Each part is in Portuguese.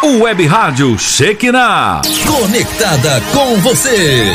Web Rádio Shekinah. Conectada com você.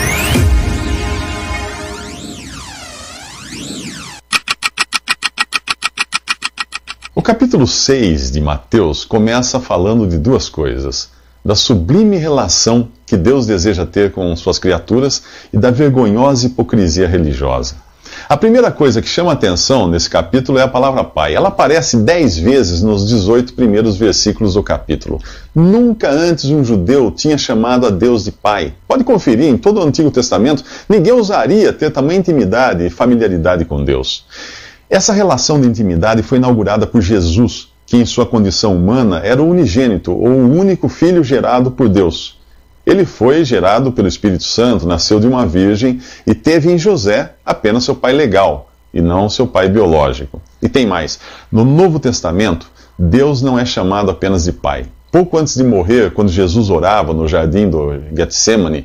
O capítulo 6 de Mateus começa falando de duas coisas: da sublime relação que Deus deseja ter com suas criaturas e da vergonhosa hipocrisia religiosa. A primeira coisa que chama a atenção nesse capítulo é a palavra Pai. Ela aparece 10 vezes nos 18 primeiros versículos do capítulo. Nunca antes um judeu tinha chamado a Deus de Pai. Pode conferir, em todo o Antigo Testamento, ninguém ousaria ter tamanha intimidade e familiaridade com Deus. Essa relação de intimidade foi inaugurada por Jesus, que em sua condição humana era o unigênito, ou o único filho gerado por Deus. Ele foi gerado pelo Espírito Santo, nasceu de uma virgem e teve em José apenas seu pai legal, e não seu pai biológico. E tem mais, no Novo Testamento, Deus não é chamado apenas de Pai. Pouco antes de morrer, quando Jesus orava no jardim do Getsemane,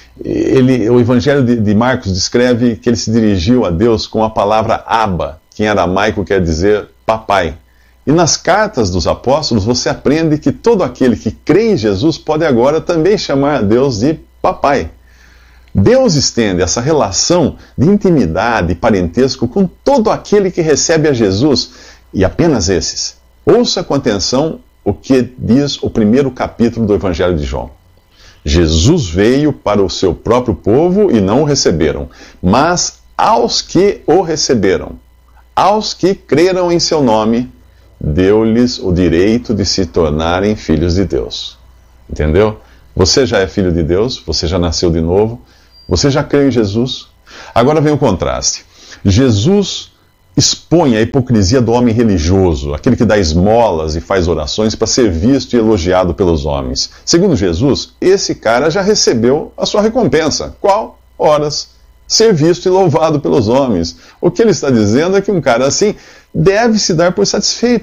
o Evangelho de Marcos descreve que ele se dirigiu a Deus com a palavra Abba, que em aramaico quer dizer papai. E nas cartas dos apóstolos você aprende que todo aquele que crê em Jesus pode agora também chamar a Deus de papai. Deus estende essa relação de intimidade e parentesco com todo aquele que recebe a Jesus, e apenas esses. Ouça com atenção o que diz o primeiro capítulo do Evangelho de João. Jesus veio para o seu próprio povo e não o receberam, mas aos que o receberam, aos que creram em seu nome, deu-lhes o direito de se tornarem filhos de Deus. Entendeu? Você já é filho de Deus, você já nasceu de novo, você já creu em Jesus. Agora vem o contraste. Jesus expõe a hipocrisia do homem religioso, aquele que dá esmolas e faz orações para ser visto e elogiado pelos homens. Segundo Jesus, esse cara já recebeu a sua recompensa. Qual? Horas. Ser visto e louvado pelos homens. O que ele está dizendo é que um cara assim deve se dar por satisfeito,